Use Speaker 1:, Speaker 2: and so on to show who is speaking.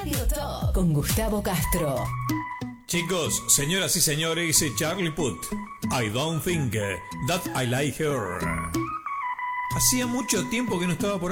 Speaker 1: Radio Top con Gustavo Castro.
Speaker 2: Chicos, señoras y señores, Charlie Puth. I don't think that I like her. Hacía mucho tiempo que no estaba por